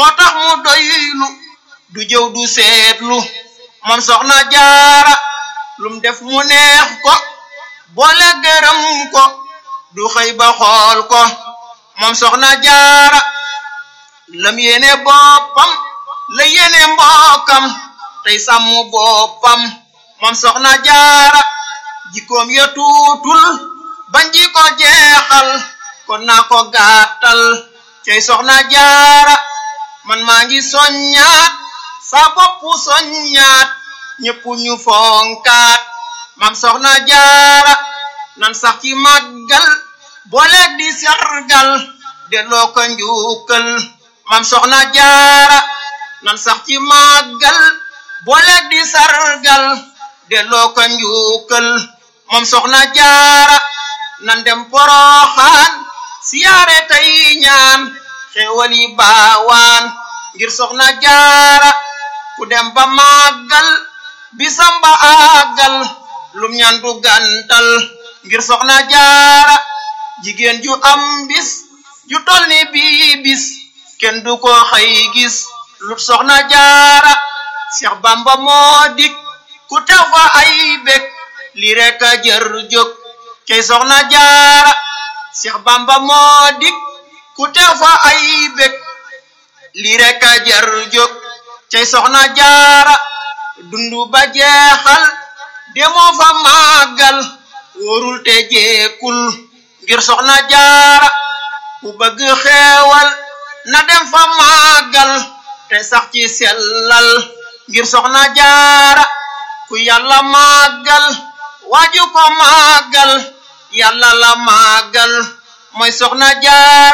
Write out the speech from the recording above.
motax mu doylu du jëw du seetlu moom soxna jaara lum def mu neex ko boole gërëm ko du xëy ba xool ko moom soxna jaara lam yéene boppam la yéene mbokkam tey sàmm boppam moom soxna jaara jikkoom ya tuutul bañ ji ko jeexal kon naa ko gàttal cey soxna jaara man maa ngi soññaat sa bopp soññaat ñëpp ñu fonkaat mam soxna jaara nan sax ci màggal boole di sargal delloo ko njukkal mam soxna jaara nan sax ci màggal boole di sargal delloo ko njukkal mam soxna jaara nan dem Poroxaan siyaare tey ñaan xéewal yi baawaan ngir soxna jaara ku dem ba màggal bisam ba àggal lum ñaan du gàntal ngir soxna jaara jigéen ju am bis ju tol ni bii bis kenn du ko xëy gis lut soxna jaara Seex Bamba moo dik ku teew fa ay bég li rek a jër jóg cey soxna jaara Seex Bamba moo dik ku teew fa ay bég li rek a jër jóg cey soxna jaara dundu ba jeexal demoo fa màggal wóorul te jeekul ngir soxna jaara ku bëgg xeewal na dem fa màggal te sax ci sellal ngir soxna jaara ku yàlla màggal waaju ko màggal yàlla la màggal mooy soxna jaara